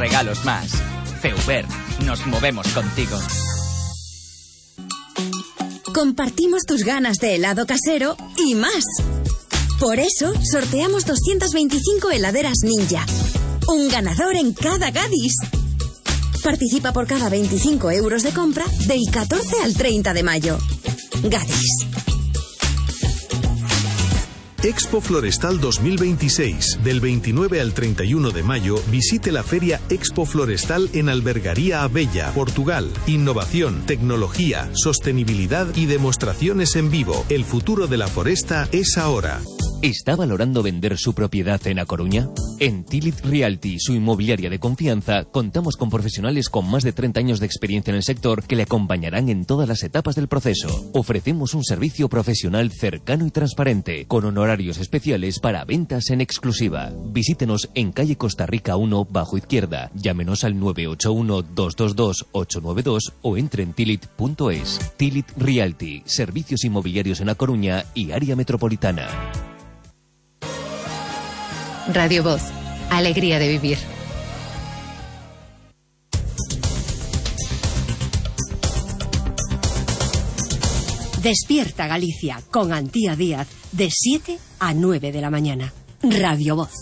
regalos más. Feuber, nos movemos contigo. Compartimos tus ganas de helado casero y más. Por eso, sorteamos 225 heladeras Ninja. Un ganador en cada Gadis. Participa por cada 25 euros de compra del 14 al 30 de mayo. Gadis. Expo Florestal 2026. Del 29 al 31 de mayo, visite la feria Expo Florestal en Albergaría Abella, Portugal. Innovación, tecnología, sostenibilidad y demostraciones en vivo. El futuro de la foresta es ahora. ¿Está valorando vender su propiedad en A Coruña? En Tilit Realty, su inmobiliaria de confianza, contamos con profesionales con más de 30 años de experiencia en el sector que le acompañarán en todas las etapas del proceso. Ofrecemos un servicio profesional cercano y transparente, con honorarios especiales para ventas en exclusiva. Visítenos en calle Costa Rica 1, bajo izquierda. Llámenos al 981-222-892 o entre en tilit.es. Tilit Realty, servicios inmobiliarios en A Coruña y área metropolitana. Radio Voz, alegría de vivir. Despierta Galicia con Antía Díaz de 7 a 9 de la mañana. Radio Voz.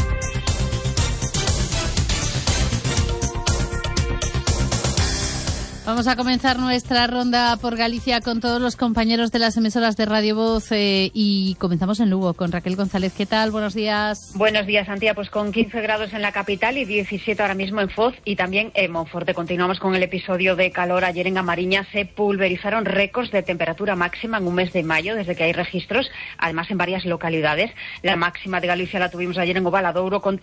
Vamos a comenzar nuestra ronda por Galicia con todos los compañeros de las emisoras de Radio Voz y comenzamos en Lugo con Raquel González. ¿Qué tal? Buenos días. Buenos días, Antía. Pues con 15 grados en la capital y 17 ahora mismo en Foz y también en Monforte. Continuamos con el episodio de calor. Ayer en Amariña se pulverizaron récords de temperatura máxima en un mes de mayo, desde que hay registros, además en varias localidades. La máxima de Galicia la tuvimos ayer en Ovaladouro con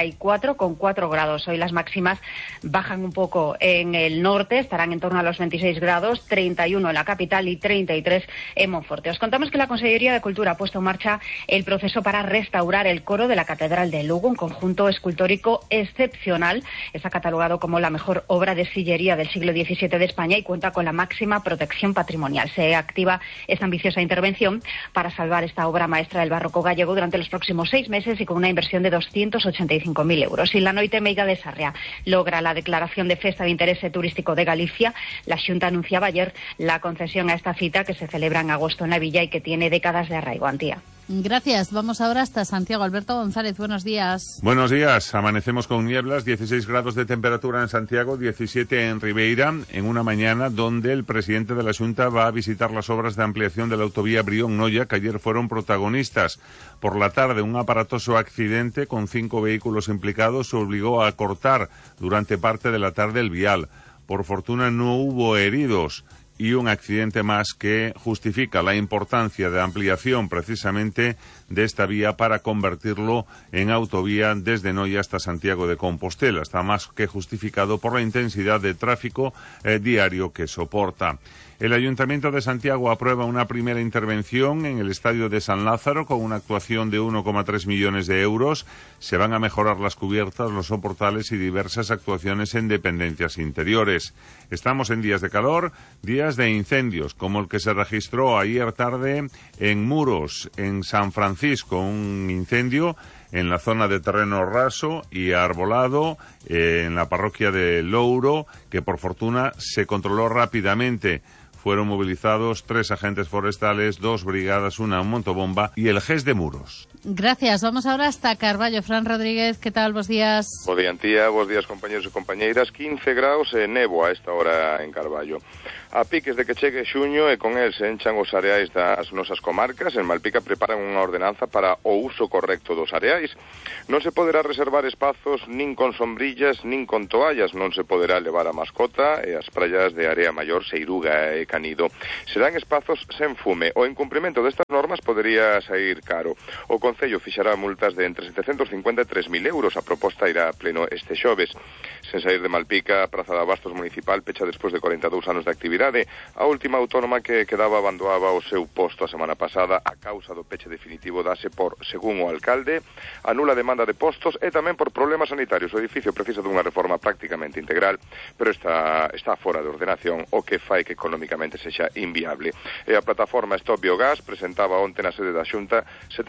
34,4 grados. Hoy las máximas bajan un poco en el norte, estarán en torno a los 26 grados, 31 en la capital y 33 en Monforte. Os contamos que la Consellería de Cultura ha puesto en marcha el proceso para restaurar el coro de la Catedral de Lugo, un conjunto escultórico excepcional. Está catalogado como la mejor obra de sillería del siglo XVII de España y cuenta con la máxima protección patrimonial. Se activa esta ambiciosa intervención para salvar esta obra maestra del barroco gallego durante los próximos 6 meses y con una inversión de 285.000 euros. Y la Noite Meiga de Sarria logra la declaración de Festa de Interés Turístico de Galicia. La Xunta anunciaba ayer la concesión a esta cita que se celebra en agosto en la villa y que tiene décadas de arraigo, Antía. Gracias. Vamos ahora hasta Santiago. Alberto González, buenos días. Buenos días. Amanecemos con nieblas, 16 grados de temperatura en Santiago, 17 en Ribeira, en una mañana donde el presidente de la Xunta va a visitar las obras de ampliación de la autovía Brión-Noia, que ayer fueron protagonistas. Por la tarde, un aparatoso accidente con 5 vehículos implicados obligó a cortar durante parte de la tarde el vial. Por fortuna no hubo heridos y un accidente más que justifica la importancia de ampliación precisamente de esta vía para convertirlo en autovía desde Noia hasta Santiago de Compostela. Está más que justificado por la intensidad de tráfico diario que soporta. El Ayuntamiento de Santiago aprueba una primera intervención en el Estadio de San Lázaro con una actuación de 1,3 millones de euros. Se van a mejorar las cubiertas, los soportales y diversas actuaciones en dependencias interiores. Estamos en días de calor, días de incendios, como el que se registró ayer tarde en Muros, en San Francisco, un incendio en la zona de terreno raso y arbolado en la parroquia de Louro, que por fortuna se controló rápidamente. Fueron movilizados 3 agentes forestales, 2 brigadas, una motobomba y el GES de Muros. Gracias. Vamos ahora hasta Carballo. Fran Rodríguez, ¿qué tal? Buenos días. Bo día, Antía. Buenos días, compañeros e compañeiras. 15 graus e néboa a esta hora en Carballo. A piques de que chegue xuño e con el se enchan os areais das nosas comarcas, en Malpica preparan unha ordenanza para o uso correcto dos areais. Non se poderá reservar espazos nin con sombrillas, nin con toallas, non se poderá levar a mascota e as praias de Area Maior, Seiruga e Canido. Serán espazos sen fume. O incumprimento destas normas podería sair caro. O Concello fixará multas de entre 750 e 3.000 euros. A proposta irá a pleno este xoves. Sen sair de Malpica, a Praza de Abastos Municipal pecha despois de 42 anos de actividade. A última autónoma que quedaba abandoaba o seu posto a semana pasada a causa do peche definitivo dase por, según o alcalde, a nula demanda de postos e tamén por problemas sanitarios. O edificio precisa dunha reforma prácticamente integral, pero está fora de ordenación, o que fai que económicamente sexa inviable. E a plataforma Stop Biogás presentaba onte na sede da Xunta 7.000 firmas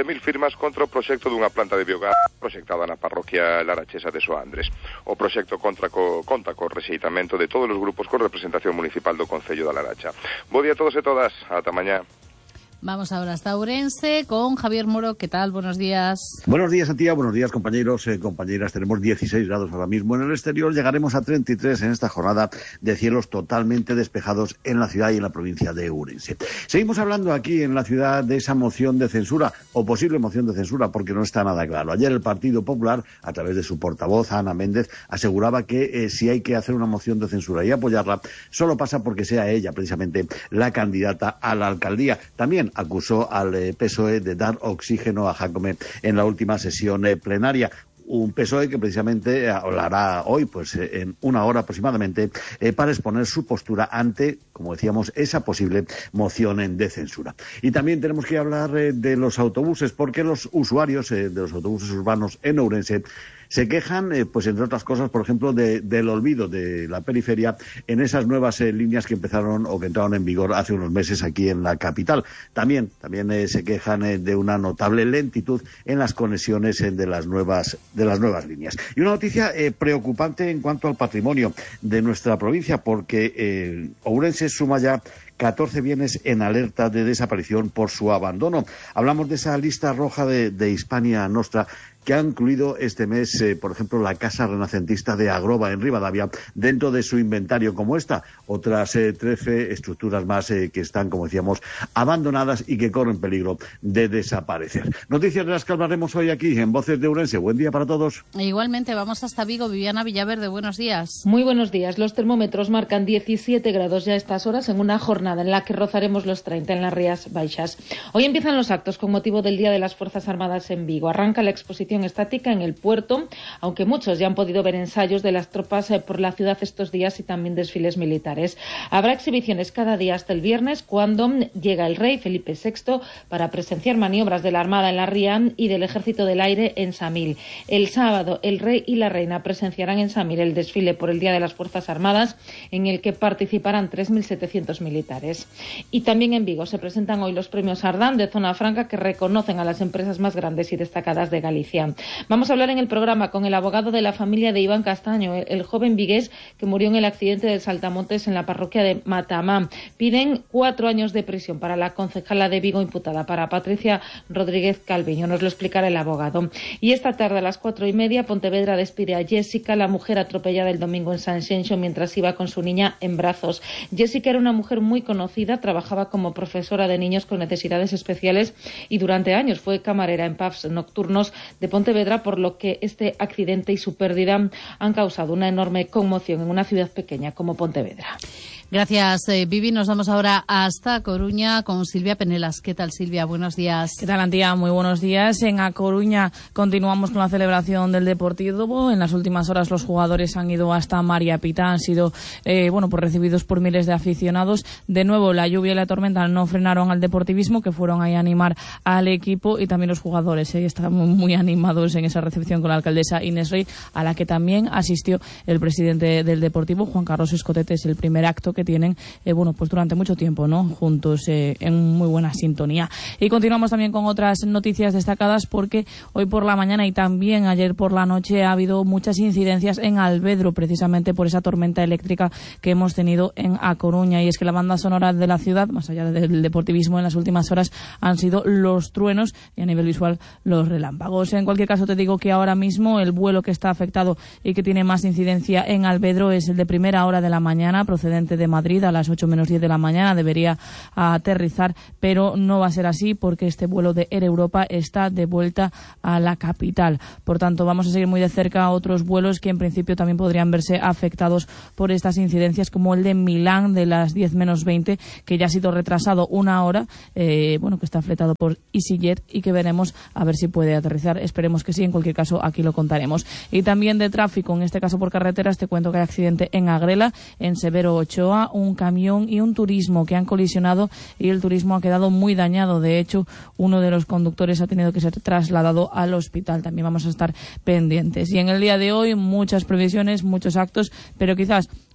máis contra o proxecto dunha planta de biogás proxectada na parroquia larachesa de Soandres. O proxecto conta co rexeitamento de todos os grupos con representación municipal do Concello da Laracha. Bo día a todos e todas, ata mañá. Vamos ahora hasta Ourense con Javier Moro. ¿Qué tal? Buenos días. Buenos días, Santiago. Buenos días, compañeros, compañeras. Tenemos 16 grados ahora mismo en el exterior. Llegaremos a 33 en esta jornada de cielos totalmente despejados en la ciudad y en la provincia de Ourense. Seguimos hablando aquí en la ciudad de esa moción de censura, o posible moción de censura, porque no está nada claro. Ayer el Partido Popular, a través de su portavoz, Ana Méndez, aseguraba que si hay que hacer una moción de censura y apoyarla, solo pasa porque sea ella, precisamente, la candidata a la alcaldía. También acusó al PSOE de dar oxígeno a Jácome en la última sesión plenaria. Un PSOE que precisamente hablará hoy, pues en una hora aproximadamente, para exponer su postura ante, como decíamos, esa posible moción de censura. Y también tenemos que hablar de los autobuses, porque los usuarios de los autobuses urbanos en Ourense se quejan, pues entre otras cosas, por ejemplo, del olvido de la periferia en esas nuevas líneas que empezaron o que entraron en vigor hace unos meses aquí en la capital. También se quejan de una notable lentitud en las conexiones de las nuevas líneas. Y una noticia preocupante en cuanto al patrimonio de nuestra provincia, porque Ourense suma ya 14 bienes en alerta de desaparición por su abandono. Hablamos de esa lista roja de Hispania Nostra, que ha incluido este mes, por ejemplo, la Casa Renacentista de Agrova en Rivadavia, dentro de su inventario como esta. Otras 13 estructuras más que están, como decíamos, abandonadas y que corren peligro de desaparecer. Noticias de las que hablaremos hoy aquí en Voces de Ourense. Buen día para todos. Igualmente, vamos hasta Vigo. Viviana Villaverde, buenos días. Muy buenos días. Los termómetros marcan 17 grados ya a estas horas en una jornada en la que rozaremos los 30 en las Rías Baixas. Hoy empiezan los actos con motivo del Día de las Fuerzas Armadas en Vigo. Arranca la exposición estática en el puerto, aunque muchos ya han podido ver ensayos de las tropas por la ciudad estos días y también desfiles militares. Habrá exhibiciones cada día hasta el viernes, cuando llega el rey Felipe VI para presenciar maniobras de la Armada en la Ría y del Ejército del Aire en Samil. El sábado, el rey y la reina presenciarán en Samil el desfile por el Día de las Fuerzas Armadas, en el que participarán 3.700 militares. Y también en Vigo se presentan hoy los premios Ardán de Zona Franca, que reconocen a las empresas más grandes y destacadas de Galicia. Vamos a hablar en el programa con el abogado de la familia de Iván Castaño, el joven vigués que murió en el accidente del Saltamontes en la parroquia de Matamá. Piden 4 años de prisión para la concejala de Vigo imputada, para Patricia Rodríguez Calviño. Nos lo explicará el abogado. Y esta tarde a las 4:30, Pontevedra despide a Jessica, la mujer atropellada el domingo en Sanxenxo mientras iba con su niña en brazos. Jessica era una mujer muy conocida, trabajaba como profesora de niños con necesidades especiales y durante años fue camarera en pubs nocturnos de Pontevedra, por lo que este accidente y su pérdida han causado una enorme conmoción en una ciudad pequeña como Pontevedra. Gracias, Vivi. Nos vamos ahora hasta Coruña con Silvia Penelas. ¿Qué tal, Silvia? Buenos días. ¿Qué tal, Antía? Muy buenos días. En A Coruña continuamos con la celebración del Deportivo. En las últimas horas los jugadores han ido hasta María Pita. Han sido pues recibidos por miles de aficionados. De nuevo, la lluvia y la tormenta no frenaron al deportivismo, que fueron ahí a animar al equipo, y también los jugadores estaban muy animados en esa recepción con la alcaldesa Inés Rey, a la que también asistió el presidente del Deportivo, Juan Carlos Escotete. Es el primer acto que tienen pues durante mucho tiempo, ¿no?, juntos en muy buena sintonía. Y continuamos también con otras noticias destacadas, porque hoy por la mañana y también ayer por la noche ha habido muchas incidencias en Alvedro, precisamente por esa tormenta eléctrica que hemos tenido en A Coruña. Y es que la banda sonora de la ciudad, más allá del deportivismo, en las últimas horas han sido los truenos y a nivel visual los relámpagos. En cualquier caso, te digo que ahora mismo el vuelo que está afectado y que tiene más incidencia en Alvedro es el de primera hora de la mañana, procedente de Madrid, a las 8 menos 10 de la mañana. Debería aterrizar, pero no va a ser así, porque este vuelo de Air Europa está de vuelta a la capital. Por tanto, vamos a seguir muy de cerca otros vuelos que en principio también podrían verse afectados por estas incidencias, como el de Milán de las 10 menos 20, que ya ha sido retrasado una hora, que está fletado por EasyJet y que veremos a ver si puede aterrizar. Esperemos que sí. En cualquier caso, aquí lo contaremos. Y también de tráfico, en este caso por carreteras, te cuento que hay accidente en Agrela, en Severo Ochoa, un camión y un turismo que han colisionado y el turismo ha quedado muy dañado. De hecho, uno de los conductores ha tenido que ser trasladado al hospital. También vamos a estar pendientes. Y en el día de hoy, muchas previsiones, muchos actos, pero quizás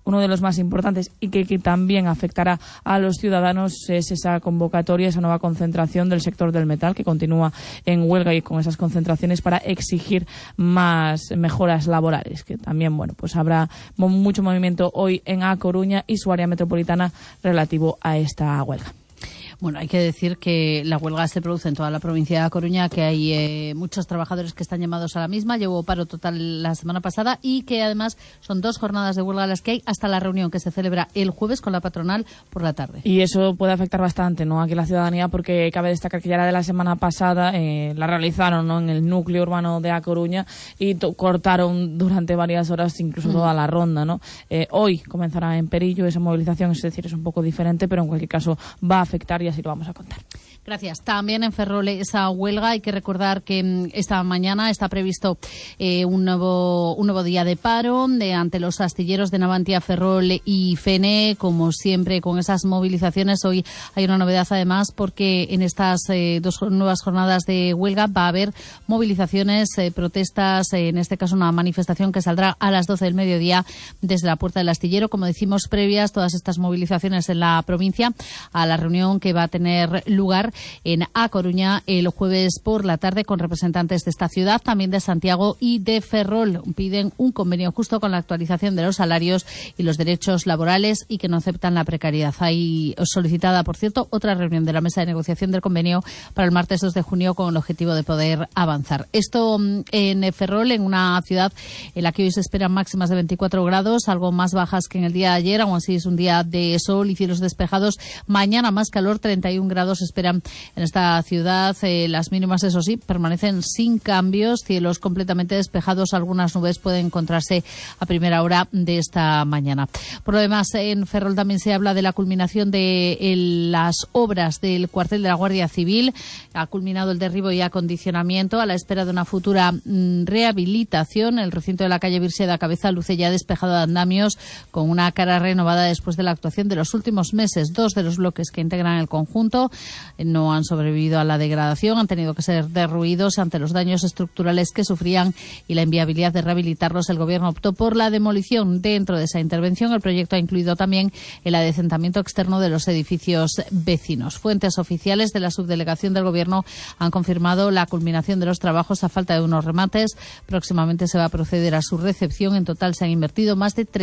uno de los más importantes y que también afectará a los ciudadanos es esa convocatoria, esa nueva concentración del sector del metal que continúa en huelga y con esas concentraciones para exigir más mejoras laborales, que también, bueno, pues habrá mucho movimiento hoy en A Coruña y su área metropolitana relativo a esta huelga. Bueno, hay que decir que la huelga se produce en toda la provincia de A Coruña, que hay muchos trabajadores que están llamados a la misma. Llevó paro total la semana pasada y que además son 2 jornadas de huelga las que hay hasta la reunión que se celebra el jueves con la patronal por la tarde. Y eso puede afectar bastante, ¿no?, aquí a la ciudadanía, porque cabe destacar que ya la de la semana pasada la realizaron, ¿no?, en el núcleo urbano de A Coruña y cortaron durante varias horas incluso toda la ronda, ¿no? Hoy comenzará en Perillo esa movilización, es decir, es un poco diferente, pero en cualquier caso va a afectar y así lo vamos a contar. Gracias. También en Ferrol esa huelga. Hay que recordar que esta mañana está previsto un nuevo día de paro ante los astilleros de Navantia, Ferrol y Fene. Como siempre, con esas movilizaciones, hoy hay una novedad además, porque en estas 2 nuevas jornadas de huelga va a haber movilizaciones, protestas, en este caso una manifestación que saldrá a las 12 del mediodía desde la puerta del astillero. Como decimos, previas todas estas movilizaciones en la provincia a la reunión que va a tener lugar en A Coruña el jueves por la tarde con representantes de esta ciudad, también de Santiago y de Ferrol. Piden un convenio justo con la actualización de los salarios y los derechos laborales y que no aceptan la precariedad. Hay solicitada, por cierto, otra reunión de la mesa de negociación del convenio para el martes 2 de junio con el objetivo de poder avanzar. Esto en Ferrol, en una ciudad en la que hoy se esperan máximas de 24 grados, algo más bajas que en el día de ayer. Aún así es un día de sol y cielos despejados. Mañana más calor, 31 grados esperan en esta ciudad. Las mínimas, eso sí, permanecen sin cambios, cielos completamente despejados, algunas nubes pueden encontrarse a primera hora de esta mañana. Por lo demás, en Ferrol también se habla de la culminación de las obras del cuartel de la Guardia Civil. Ha culminado el derribo y acondicionamiento a la espera de una futura rehabilitación. El recinto de la calle Virseda Cabeza luce ya despejado de andamios, con una cara renovada después de la actuación de los últimos meses. 2 de los bloques que integran el conjunto no han sobrevivido a la degradación, han tenido que ser derruidos ante los daños estructurales que sufrían y la inviabilidad de rehabilitarlos. El Gobierno optó por la demolición. Dentro de esa intervención, el proyecto ha incluido también el adecentamiento externo de los edificios vecinos. Fuentes oficiales de la subdelegación del Gobierno han confirmado la culminación de los trabajos a falta de unos remates. Próximamente se va a proceder a su recepción. En total se han invertido más de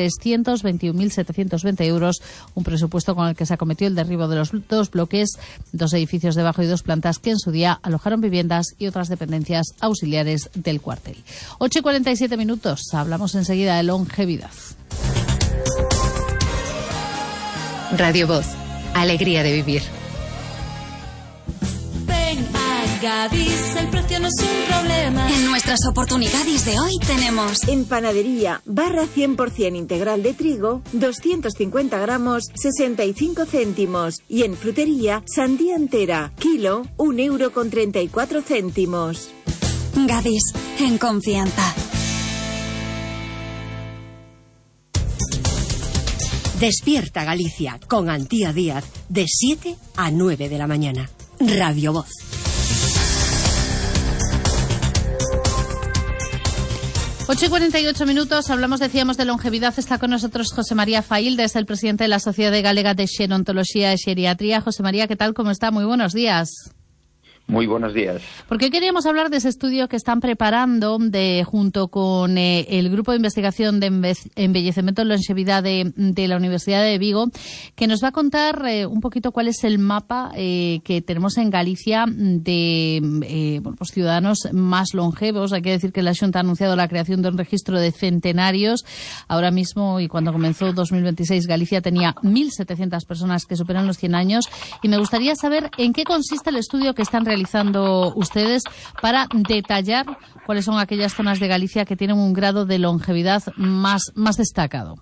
321.720 euros, un presupuesto con el que se acometió el derribo de los 2 bloques, 2 edificios de bajo y 2 plantas que en su día alojaron viviendas y otras dependencias auxiliares del cuartel. 8:47. Hablamos enseguida de longevidad. Radio Voz. Alegría de vivir. Ven a Gadis, el precio no es un problema. En nuestras oportunidades de hoy tenemos en panadería barra 100% integral de trigo, 250 gramos, 65 céntimos. Y en frutería, sandía entera, kilo, 1,34 €. Gadis, en confianza. Despierta Galicia con Antía Díaz de 7 a 9 de la mañana. Radio Voz. 8:48. Hablamos, decíamos, de longevidad. Está con nosotros José María Faílde, es el presidente de la Sociedad Galega de Xerontoloxía y Xeriatría. José María, ¿qué tal? ¿Cómo está? Muy buenos días. Muy buenos días. Porque queríamos hablar de ese estudio que están preparando junto con el Grupo de Investigación de Embellecimiento y Longevidad de la Universidad de Vigo, que nos va a contar un poquito cuál es el mapa que tenemos en Galicia de pues ciudadanos más longevos. Hay que decir que la Xunta ha anunciado la creación de un registro de centenarios. Ahora mismo, y cuando comenzó 2026, Galicia tenía 1.700 personas que superan los 100 años. Y me gustaría saber en qué consiste el estudio que están realizando ustedes para detallar cuáles son aquellas zonas de Galicia que tienen un grado de longevidad más destacado.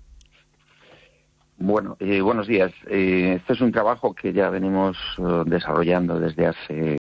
Bueno, buenos días. Este es un trabajo que ya venimos desarrollando desde hace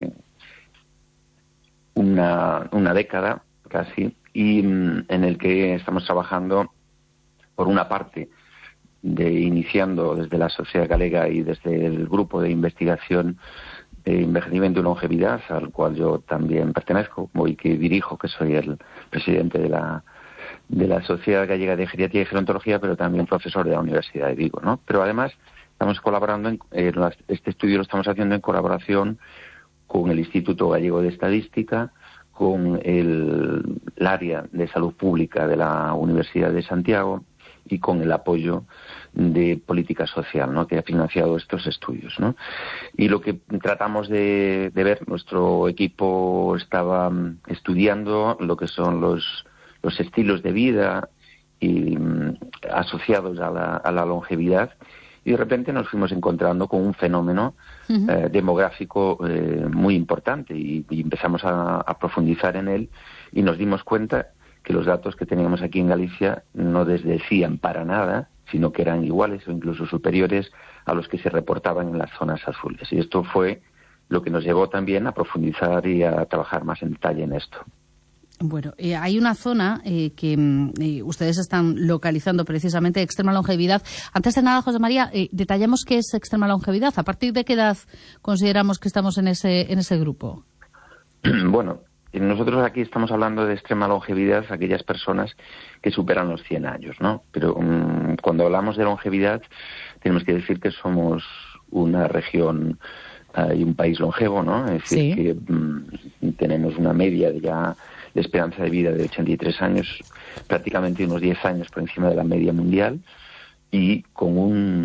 una década casi, y en el que estamos trabajando, por una parte, iniciando desde la Sociedad Galega y desde el Grupo de Investigación de Envejecimiento y Longevidad, al cual yo también pertenezco y que dirijo, que soy el presidente de de la Sociedad Gallega de Geriatría y Gerontología, pero también profesor de la Universidad de Vigo, ¿no? Pero además estamos colaborando, este estudio lo estamos haciendo en colaboración con el Instituto Gallego de Estadística, con el área de salud pública de la Universidad de Santiago y con el apoyo de política social, ¿no?, que ha financiado estos estudios, ¿no? Y lo que tratamos de ver, nuestro equipo estaba estudiando lo que son los estilos de vida y asociados a la longevidad, y de repente nos fuimos encontrando con un fenómeno demográfico muy importante y empezamos a profundizar en él, y nos dimos cuenta que los datos que teníamos aquí en Galicia no desdecían para nada, sino que eran iguales o incluso superiores a los que se reportaban en las zonas azules. Y esto fue lo que nos llevó también a profundizar y a trabajar más en detalle en esto. Bueno, hay una zona que ustedes están localizando precisamente, extrema longevidad. Antes de nada, José María, detallemos qué es extrema longevidad. ¿A partir de qué edad consideramos que estamos en ese grupo? Bueno, nosotros aquí estamos hablando de extrema longevidad, aquellas personas que superan los 100 años, ¿no? Pero cuando hablamos de longevidad, tenemos que decir que somos una región y un país longevo, ¿no? Es decir, que tenemos una media de esperanza de vida de 83 años, prácticamente unos 10 años por encima de la media mundial, y con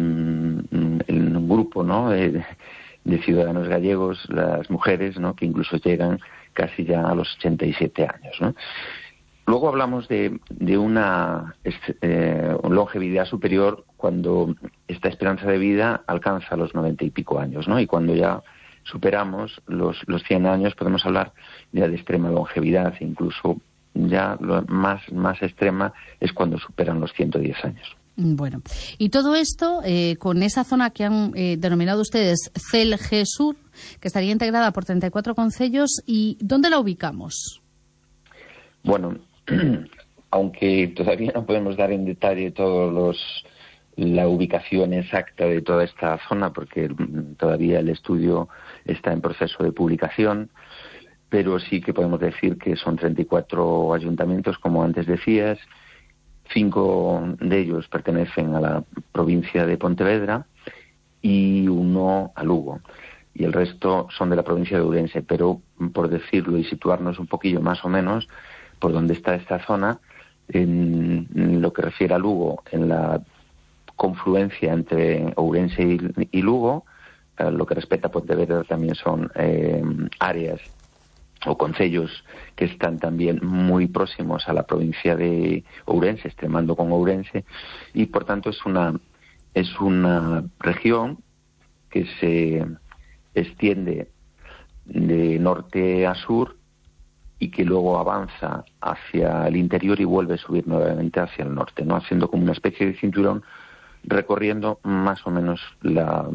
un grupo, ¿no?, de ciudadanos gallegos, las mujeres, ¿no?, que incluso llegan casi ya a los 87 años, ¿no? Luego hablamos de una longevidad superior cuando esta esperanza de vida alcanza los 90 y pico años, ¿no? Y cuando ya superamos los 100 años podemos hablar ya de extrema longevidad, e incluso ya lo más extrema es cuando superan los 110 años. Bueno, y todo esto con esa zona que han denominado ustedes CELGESUR, que estaría integrada por 34 concellos, ¿y dónde la ubicamos? Bueno, aunque todavía no podemos dar en detalle la ubicación exacta de toda esta zona, porque todavía el estudio está en proceso de publicación, pero sí que podemos decir que son 34 ayuntamientos, como antes decías. 5 de ellos pertenecen a la provincia de Pontevedra y 1 a Lugo. Y el resto son de la provincia de Ourense. Pero, por decirlo y situarnos un poquillo más o menos por donde está esta zona, en lo que refiere a Lugo, en la confluencia entre Ourense y Lugo, lo que respecta a Pontevedra también son áreas o concellos que están también muy próximos a la provincia de Ourense, extremando con Ourense, y por tanto es una región que se extiende de norte a sur y que luego avanza hacia el interior y vuelve a subir nuevamente hacia el norte, ¿no?, haciendo como una especie de cinturón, recorriendo más o menos la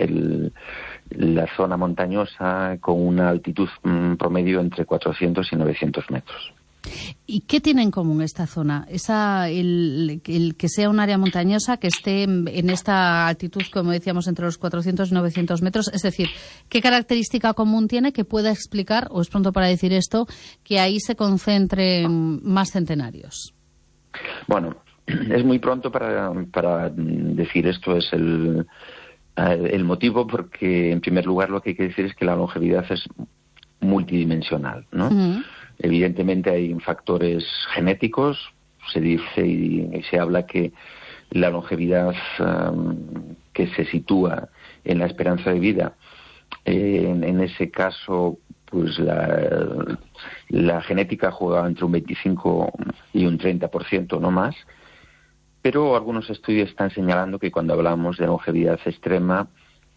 zona montañosa con una altitud promedio entre 400 y 900 metros. ¿Y qué tiene en común esta zona? El que sea un área montañosa, que esté en esta altitud, como decíamos, entre los 400 y 900 metros. Es decir, ¿qué característica común tiene que pueda explicar, o es pronto para decir esto, que ahí se concentren más centenarios? Bueno, es muy pronto para decir esto es el motivo, porque en primer lugar lo que hay que decir es que la longevidad es multidimensional, ¿no? Uh-huh. Evidentemente hay factores genéticos, se dice y se habla que la longevidad que se sitúa en la esperanza de vida, en ese caso pues la genética juega entre un 25 y un 30%, no más. Pero algunos estudios están señalando que cuando hablamos de longevidad extrema,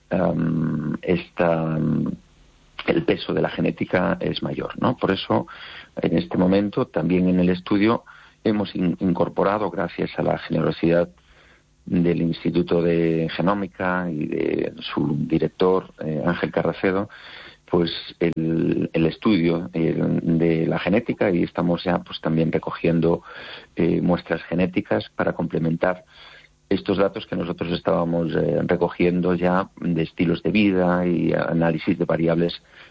el peso de la genética es mayor, ¿no? Por eso, en este momento, también en el estudio, hemos incorporado, gracias a la generosidad del Instituto de Genómica y de su director, Ángel Carracedo, pues el estudio de la genética, y estamos ya pues también recogiendo muestras genéticas para complementar estos datos que nosotros estábamos recogiendo ya de estilos de vida y análisis de variables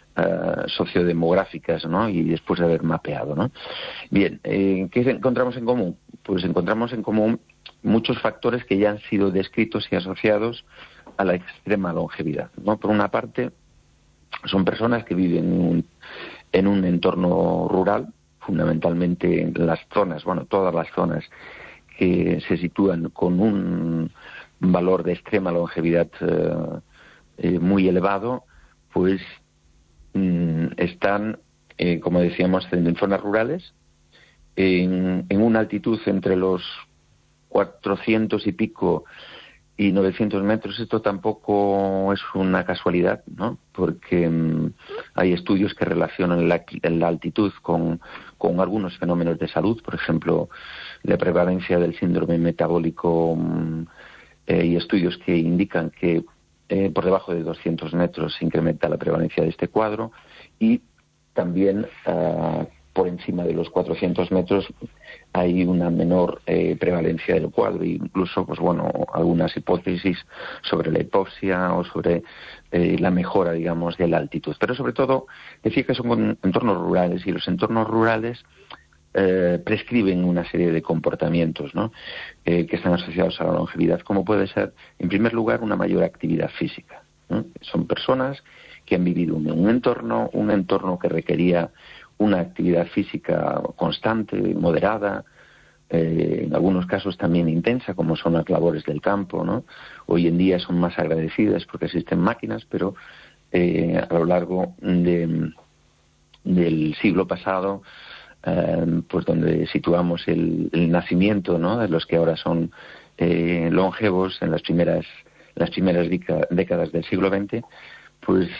sociodemográficas, ¿no? Y después de haber mapeado, ¿no? Bien, ¿qué encontramos en común? Pues encontramos en común muchos factores que ya han sido descritos y asociados a la extrema longevidad, ¿no? Por una parte, son personas que viven en un entorno rural, fundamentalmente en las zonas, todas las zonas que se sitúan con un valor de extrema longevidad muy elevado, pues están, como decíamos, en zonas rurales, en una altitud entre los 400 y pico y 900 metros. Esto tampoco es una casualidad, ¿no? Porque hay estudios que relacionan la altitud con algunos fenómenos de salud, por ejemplo, la prevalencia del síndrome metabólico, y estudios que indican que por debajo de 200 metros se incrementa la prevalencia de este cuadro, y también por encima de los 400 metros hay una menor prevalencia del cuadro, incluso algunas hipótesis sobre la hipoxia o sobre la mejora, digamos, de la altitud. Pero sobre todo decía que son entornos rurales, y los entornos rurales prescriben una serie de comportamientos, ¿no? Que están asociados a la longevidad, como puede ser, en primer lugar, una mayor actividad física, ¿no? Son personas que han vivido en un entorno que requería una actividad física constante, moderada, en algunos casos también intensa, como son las labores del campo, ¿no? Hoy en día son más agradecidas porque existen máquinas, pero a lo largo del siglo pasado, pues donde situamos el nacimiento, ¿no?, de los que ahora son longevos en las primeras décadas del siglo XX, pues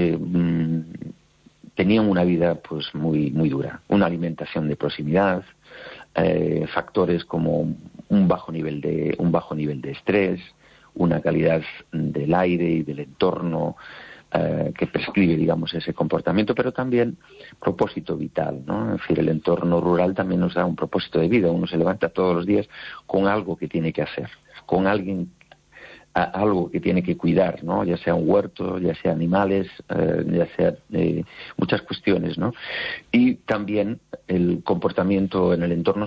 tenían una vida pues muy dura, una alimentación de proximidad, factores como un bajo nivel de estrés, una calidad del aire y del entorno que prescribe, digamos, ese comportamiento, pero también propósito vital, ¿no? Es decir, el entorno rural también nos da un propósito de vida. Uno se levanta todos los días con algo que tiene que hacer, con algo que tiene que cuidar, ¿no? Ya sea un huerto, ya sea animales, ya sea muchas cuestiones, ¿no? Y también el comportamiento en el entorno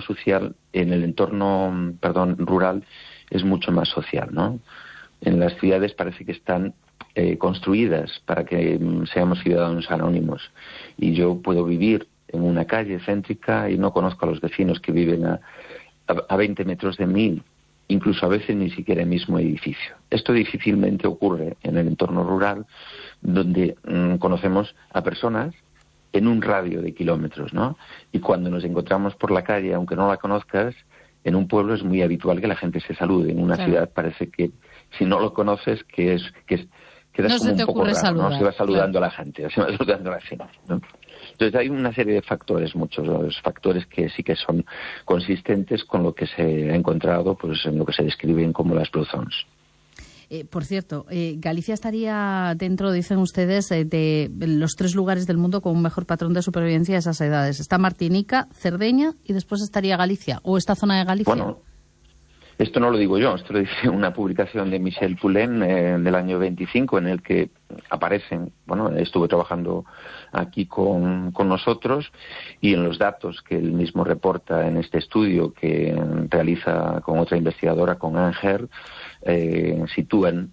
rural es mucho más social, ¿no? En las ciudades parece que están construidas para que seamos ciudadanos anónimos, y yo puedo vivir en una calle céntrica y no conozco a los vecinos que viven a 20 metros de mí, incluso a veces ni siquiera en el mismo edificio. Esto difícilmente ocurre en el entorno rural, donde conocemos a personas en un radio de kilómetros, ¿no? Y cuando nos encontramos por la calle, aunque no la conozcas, en un pueblo es muy habitual que la gente se salude. En una ciudad parece que si no lo conoces, quedas no como un poco raro, saludar, ¿no? Se va saludando a la gente, ¿no? Entonces hay una serie de factores, muchos factores que sí que son consistentes con lo que se ha encontrado, pues en lo que se describen como las Blue Zones. Por cierto, Galicia estaría dentro, dicen ustedes, de los 3 lugares del mundo con un mejor patrón de supervivencia a esas edades. Está Martinica, Cerdeña y después estaría Galicia, o esta zona de Galicia. Bueno, esto no lo digo yo, esto lo dice una publicación de Michel Poulain del año 25, en el que aparecen, estuve trabajando aquí con nosotros, y en los datos que él mismo reporta en este estudio que realiza con otra investigadora, con Ángel, sitúan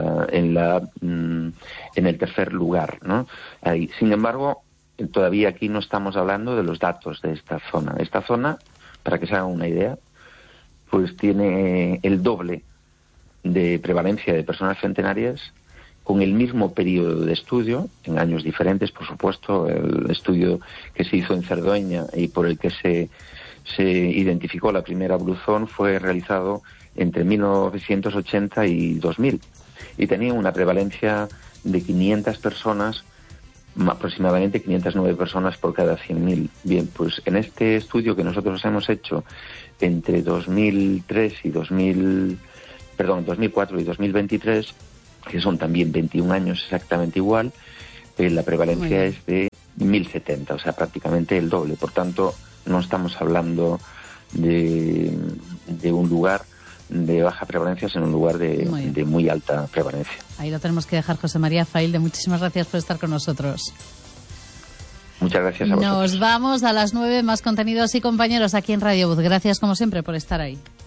en el tercer lugar, ¿no? Sin embargo, todavía aquí no estamos hablando de los datos de esta zona. Esta zona, para que se hagan una idea, pues tiene el doble de prevalencia de personas centenarias con el mismo periodo de estudio, en años diferentes, por supuesto. El estudio que se hizo en Cerdeña y por el que se identificó la primera Blue Zone fue realizado entre 1980 y 2000, y tenía una prevalencia de 500 personas, aproximadamente 509 personas por cada 100.000. Bien, pues en este estudio que nosotros hemos hecho entre 2004 y 2023, que son también 21 años exactamente igual, la prevalencia es de 1.070, o sea, prácticamente el doble. Por tanto, no estamos hablando de un lugar de baja prevalencia, sino un lugar de muy alta prevalencia. Ahí lo tenemos que dejar. José María Failde, muchísimas gracias por estar con nosotros. Muchas gracias a vosotros. Nos vamos a las 9, más contenidos y compañeros aquí en Radio Voz. Gracias como siempre por estar ahí.